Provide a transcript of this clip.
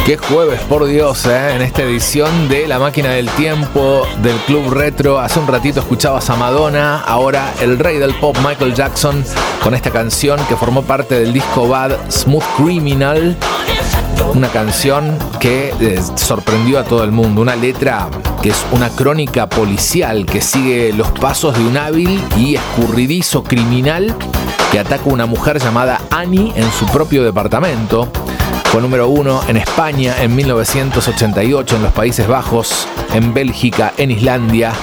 Qué jueves, por Dios, en esta edición de La Máquina del Tiempo del Club Retro. Hace un ratito escuchabas a Madonna, ahora el rey del pop Michael Jackson con esta canción que formó parte del disco Bad, Smooth Criminal. Una canción que sorprendió a todo el mundo, una letra que es una crónica policial que sigue los pasos de un hábil y escurridizo criminal que ataca a una mujer llamada Annie en su propio departamento. Fue número 1 en España en 1988, en los Países Bajos, en Bélgica, en Islandia,